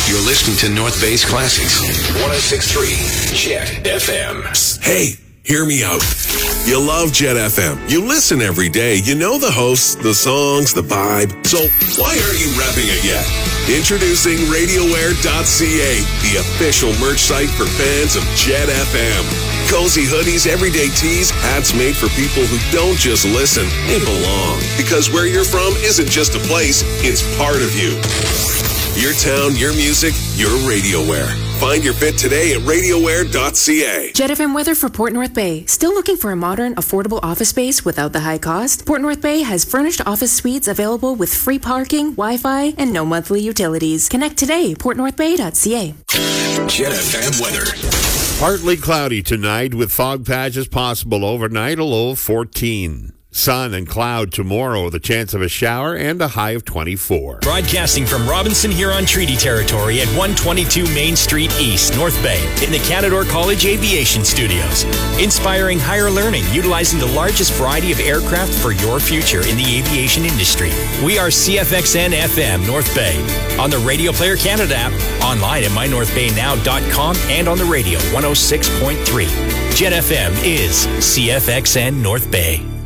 You're listening to North Bay's Classics. 106.3 Jet FM. Hey, hear me out. You love Jet FM. You listen every day. You know the hosts, the songs, the vibe. So why aren't you repping it yet? Introducing RadioWare.ca, the official merch site for fans of Jet FM. Cozy hoodies, everyday tees, hats made for people who don't just listen, they belong. Because where you're from isn't just a place, it's part of you. Your town, your music, your RadioWare. Find your fit today at RadioWare.ca. Jet FM weather for Port North Bay. Still looking for a modern, affordable office space without the high cost? Port North Bay has furnished office suites available with free parking, Wi-Fi, and no monthly utilities. Connect today, portnorthbay.ca. Jet FM weather. Partly cloudy tonight with fog patches possible overnight, a low of 14. Sun and cloud tomorrow, the chance of a shower, and a high of 24. Broadcasting from Robinson Huron Treaty Territory at 122 Main Street East, North Bay, in the Canadore College Aviation Studios. Inspiring higher learning, utilizing the largest variety of aircraft for your future in the aviation industry. We are CFXN FM North Bay, on the Radio Player Canada app, online at mynorthbaynow.com, and on the radio 106.3. Jet FM is CFXN North Bay.